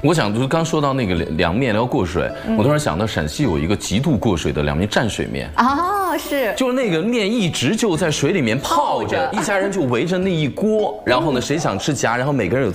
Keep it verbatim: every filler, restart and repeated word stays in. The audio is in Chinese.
我想就是刚说到那个凉面要过水，我突然想到陕西有一个极度过水的凉面蘸水面。 哦，是， 就是那个面一直就在水里面泡着，一家人就围着那一锅，然后呢，谁想吃夹，然后每个人有